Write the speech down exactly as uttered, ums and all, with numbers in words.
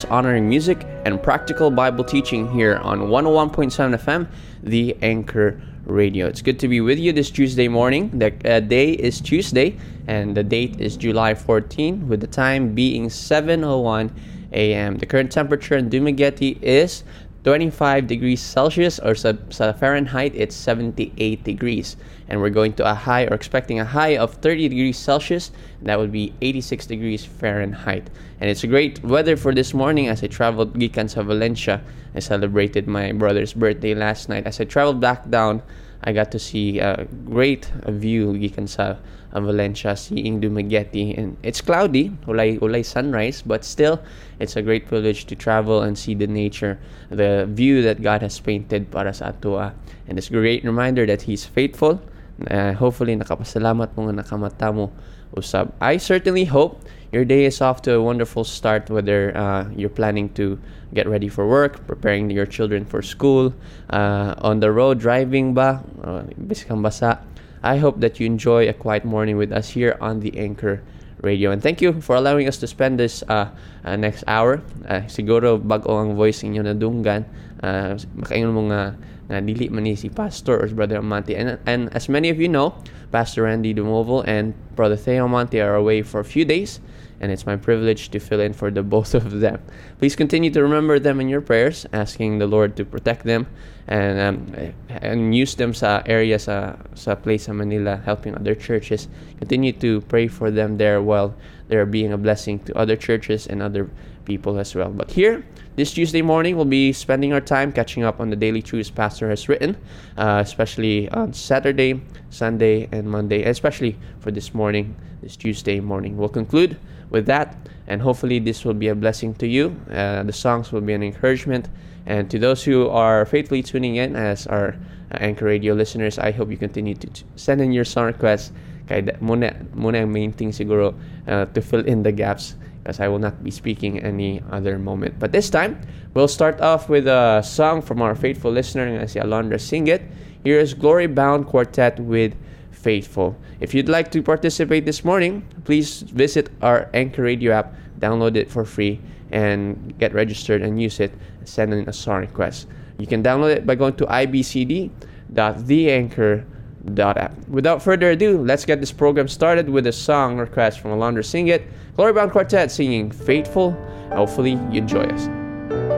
honoring music and practical Bible teaching here on one oh one point seven F M, The Anchor Radio. It's good to be with you this Tuesday morning. The uh, day is Tuesday, and the date is July fourteenth, with the time being seven oh one a m The current temperature in Dumaguete is twenty-five degrees Celsius, or sa, sa Fahrenheit, it's seventy-eight degrees. And we're going to a high, or expecting a high of thirty degrees Celsius. That would be eighty-six degrees Fahrenheit. And it's a great weather for this morning as I traveled gikan sa Valencia. I celebrated my brother's birthday last night. As I traveled back down, I got to see a great view gikan sa uh, Valencia, seeing Dumaguete, and it's cloudy, ulay ulay sunrise, but still it's a great privilege to travel and see the nature, the view that God has painted para sa atua. And it's a great reminder that He's faithful. Uh, hopefully nakapasalamat mo nga nakamata mo usab. I certainly hope your day is off to a wonderful start, whether uh, you're planning to get ready for work, preparing your children for school, uh, on the road, driving ba, uh, bisikang basa. I hope that you enjoy a quiet morning with us here on the Anchor Radio. And thank you for allowing us to spend this uh, uh, next hour. Uh, siguro bago ang voice inyo nadunggan, uh, makaingon mo nga na dili man ni si Pastor or Brother Amante. And, and as many of you know, Pastor Randy Dumoval and Brother Theo Amante are away for a few days, and it's my privilege to fill in for the both of them. Please continue to remember them in your prayers, asking the Lord to protect them and um, and use them sa area sa, sa place sa Manila, helping other churches. Continue to pray for them there while they're being a blessing to other churches and other people as well. But here, this Tuesday morning, we'll be spending our time catching up on the daily truths Pastor has written, uh, especially on Saturday, Sunday, and Monday, especially for this morning, this Tuesday morning. We'll conclude with that, and hopefully this will be a blessing to you. Uh, the songs will be an encouragement, and to those who are faithfully tuning in as our uh, Anchor Radio listeners, I hope you continue to t- send in your song requests. Kaya muna, muna ang main thing siguro uh, to fill in the gaps, because I will not be speaking any other moment. But this time, we'll start off with a song from our faithful listener, nga si Alondra Singit. Here is Glory Bound Quartet with Faithful. If you'd like to participate this morning, please visit our Anchor Radio app, download it for free, and get registered and use it. Send in a song request. You can download it by going to i b c d dot the anchor dot app. Without further ado, let's get this program started with a song request from Alondra Singit, Glory Bound Quartet singing Faithful. Hopefully you enjoy us.